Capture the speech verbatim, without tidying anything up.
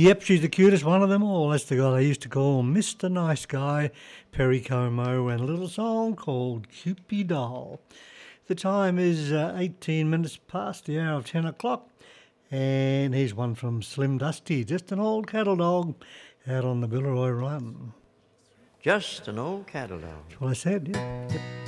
Yep, she's the cutest one of them all. That's the guy they used to call Mister Nice Guy, Perry Como, and a little song called Cupid Doll. The time is uh, eighteen minutes past the hour of ten o'clock, and here's one from Slim Dusty, just an old cattle dog out on the Billeroy Run. Just an old cattle dog. That's what I said, yeah. Yep.